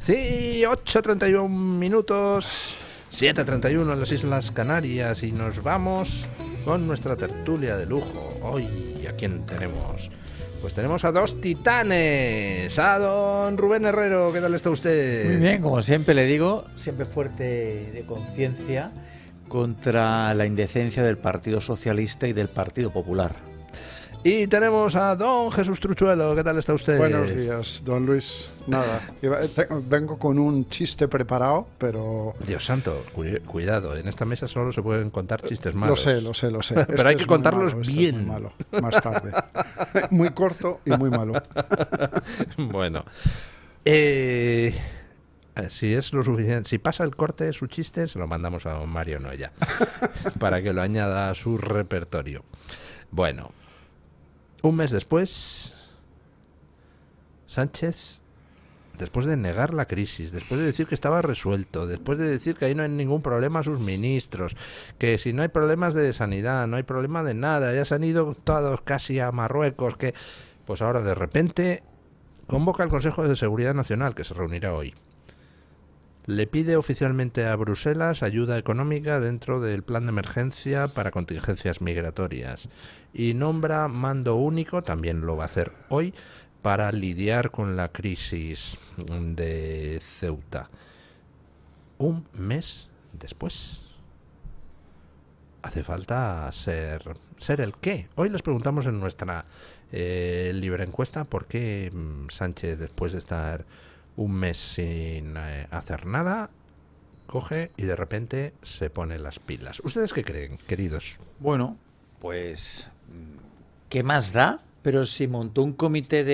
Sí, 8:31 minutos, 7:31 en las Islas Canarias y nos vamos con nuestra tertulia de lujo. Hoy, ¿a quién tenemos? Pues tenemos a dos titanes, a don Rubén Herrero. ¿Qué tal está usted? Muy bien, como siempre le digo, siempre fuerte de conciencia contra la indecencia del Partido Socialista y del Partido Popular. Y tenemos a don Jesús Truchuelo. ¿Qué tal está usted? Buenos días, don Luis. Nada, vengo con un chiste preparado, pero... Dios santo, cuidado, en esta mesa solo se pueden contar chistes malos. Lo sé. Pero hay que contarlos bien. Es muy malo, más tarde. Muy corto y muy malo. Bueno, si es lo suficiente, si pasa el corte de su chiste, se lo mandamos a don Mario Noya para que lo añada a su repertorio. Bueno, un mes después, Sánchez, después de negar la crisis, después de decir que estaba resuelto, después de decir que ahí no hay ningún problema a sus ministros, que si no hay problemas de sanidad, no hay problema de nada, ya se han ido todos casi a Marruecos, que pues ahora de repente convoca al Consejo de Seguridad Nacional, que se reunirá hoy. Le pide oficialmente a Bruselas ayuda económica dentro del plan de emergencia para contingencias migratorias y nombra mando único, también lo va a hacer hoy, para lidiar con la crisis de Ceuta. Un mes después. Hace falta ser el qué. Hoy les preguntamos en nuestra libre encuesta por qué Sánchez, después de estar un mes sin hacer nada, coge y de repente se pone las pilas. ¿Ustedes qué creen, queridos? Bueno, pues, ¿qué más da? Pero si montó un comité de